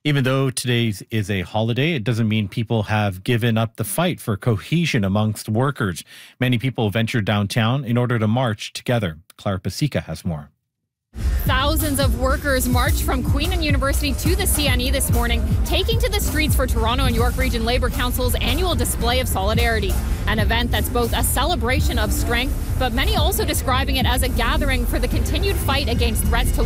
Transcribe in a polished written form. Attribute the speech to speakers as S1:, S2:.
S1: Even though today is a holiday, it doesn't mean people have given up the fight for cohesion amongst workers. Many people ventured downtown in order to march together. Clara Pasica has more.
S2: Thousands of workers marched from Queen and University to the CNE this morning, taking to the streets for Toronto and York Region Labour Council's annual display of solidarity. An event that's both a celebration of strength, but many also describing it as a gathering for the continued fight against threats to